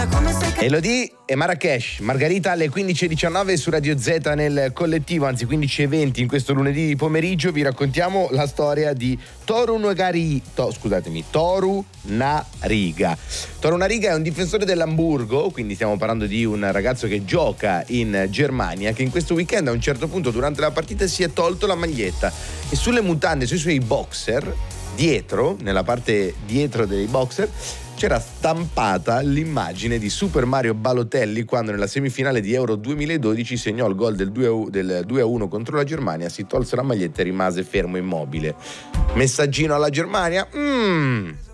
Elodie e Marrakesh, Margherita alle 15.19 su Radio Z nel collettivo, anzi 15.20 in questo lunedì pomeriggio vi raccontiamo la storia di Toru Nariga. Toru Nariga è un difensore dell'Amburgo, quindi stiamo parlando di un ragazzo che gioca in Germania, che in questo weekend a un certo punto durante la partita si è tolto la maglietta e sulle mutande, sui suoi boxer, dietro, nella parte dietro dei boxer, c'era stampata l'immagine di Super Mario Balotelli quando nella semifinale di Euro 2012 segnò il gol del 2-1 contro la Germania, si tolse la maglietta e rimase fermo immobile. Messaggino alla Germania?